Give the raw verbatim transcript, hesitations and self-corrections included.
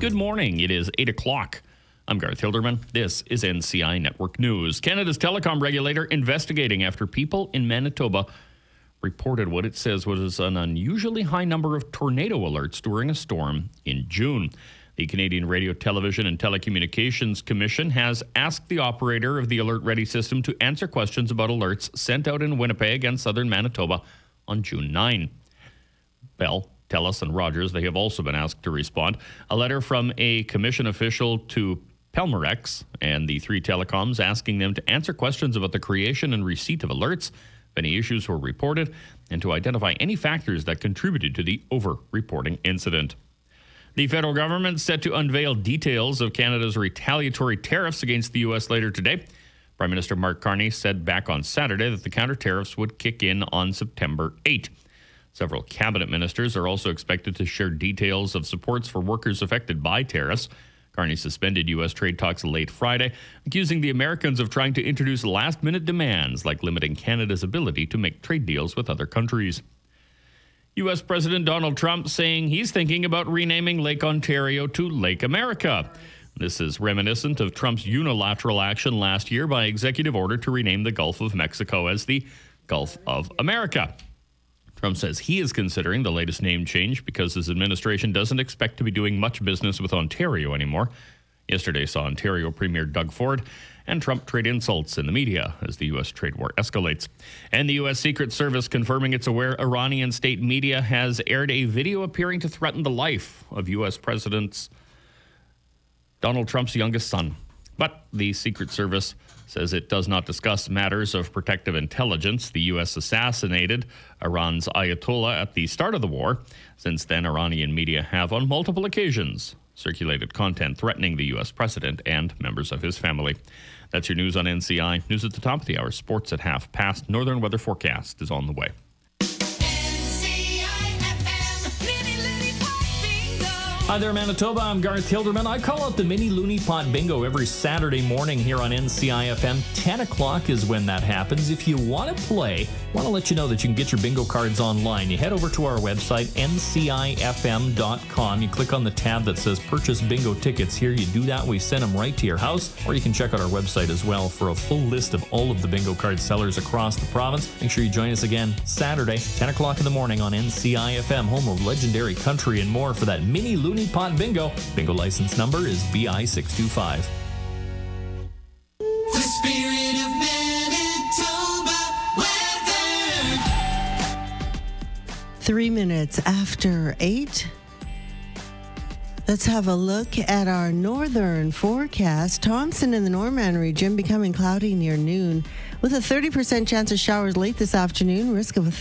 Good morning. It is eight o'clock. I'm Garth Hilderman. This is N C I Network News. Canada's telecom regulator investigating after people in Manitoba reported what it says was an unusually high number of tornado alerts during a storm in June. The Canadian Radio, Television and Telecommunications Commission has asked the operator of the Alert Ready system to answer questions about alerts sent out in Winnipeg and southern Manitoba on June ninth. Bell, TELUS, and Rogers, they have also been asked to respond. A letter from a commission official to Pelmorex and the three telecoms asking them to answer questions about the creation and receipt of alerts, if any issues were reported, and to identify any factors that contributed to the over-reporting incident. The federal government is set to unveil details of Canada's retaliatory tariffs against the U S later today. Prime Minister Mark Carney said back on Saturday that the counter-tariffs would kick in on September eighth. Several cabinet ministers are also expected to share details of supports for workers affected by tariffs. Carney suspended U S trade talks late Friday, accusing the Americans of trying to introduce last-minute demands like limiting Canada's ability to make trade deals with other countries. U S President Donald Trump saying he's thinking about renaming Lake Ontario to Lake America. This is reminiscent of Trump's unilateral action last year by executive order to rename the Gulf of Mexico as the Gulf of America. Trump says he is considering the latest name change because his administration doesn't expect to be doing much business with Ontario anymore. Yesterday saw Ontario Premier Doug Ford and Trump trade insults in the media as the U S trade war escalates. And the U S Secret Service confirming it's aware Iranian state media has aired a video appearing to threaten the life of U S President Donald Trump's youngest son. But the Secret Service says it does not discuss matters of protective intelligence. The U S assassinated Iran's Ayatollah at the start of the war. Since then, Iranian media have on multiple occasions circulated content threatening the U S president and members of his family. That's your news on N C I. News at the top of the hour. Sports at half past. Northern weather forecast is on the way. Hi there, Manitoba. I'm Garth Hilderman. I call out the Mini Looney Pot Bingo every Saturday morning here on N C I F M. ten o'clock is when that happens. If you want to play, I want to let you know that you can get your bingo cards online. You head over to our website, N C I F M dot com. You click on the tab that says Purchase Bingo Tickets. Here you do that. We send them right to your house. Or you can check out our website as well for a full list of all of the bingo card sellers across the province. Make sure you join us again Saturday, ten o'clock in the morning on N C I F M, home of legendary country and more for that Mini Looney Pot Bingo. Bingo license number is B I six two five. The spirit of Manitoba weather. Three minutes after eight. Let's have a look at our northern forecast. Thompson in the Norman region becoming cloudy near noon with a thirty percent chance of showers late this afternoon, risk of a